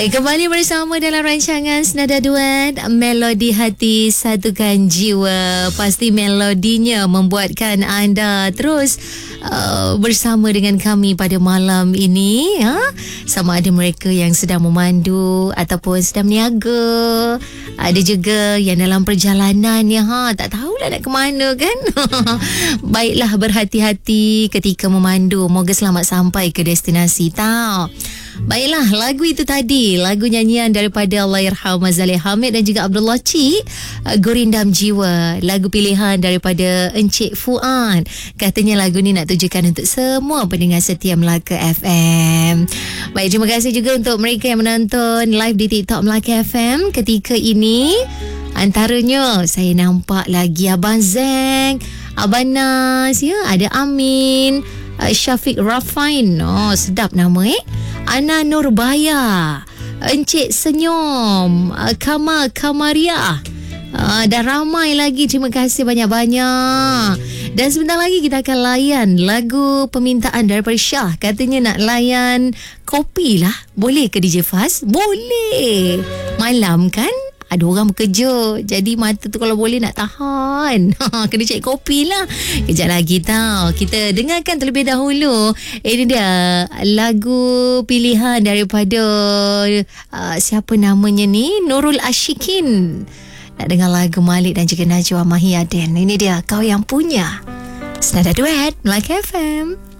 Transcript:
Kembali bersama dalam rancangan Senada Duet, Melodi Hati Satukan Jiwa. Pasti melodinya membuatkan anda terus bersama dengan kami pada malam ini. Sama ada mereka yang sedang memandu ataupun sedang meniaga. Ada juga yang dalam perjalanan tak tahulah nak ke mana kan. Baiklah, berhati-hati ketika memandu. Moga selamat sampai ke destinasi tau. Baiklah, lagu itu tadi, lagu nyanyian daripada Allahyarham Mazali Hamid dan juga Abdullah Cik, Gurindam Jiwa, lagu pilihan daripada Encik Fuad. Katanya lagu ni nak tujukan untuk semua pendengar setia Melaka FM. Baik, terima kasih juga untuk mereka yang menonton live di TikTok Melaka FM ketika ini. Antaranya saya nampak lagi Abang Zeng, Abang Nas, ada Amin, Syafiq Rafain, sedap nama Ana Nurbaya, Encik Senyum, Kamal Kamaria, dan ramai lagi. Terima kasih banyak-banyak. Dan sebentar lagi kita akan layan lagu permintaan daripada Syah. Katanya nak layan kopi lah. Boleh ke DJ Faz? Boleh. Malam kan? Ada orang bekerja, jadi mata tu kalau boleh nak tahan. Kena cek kopi lah. Kejap lagi tau. Kita dengarkan terlebih dahulu. Ini dia lagu pilihan daripada siapa namanya ni? Nurul Ashikin. Nak dengar lagu Malik dan juga Najwa Mahiadin. Ini dia, Kau Yang Punya. Senada Duet Melaka FM.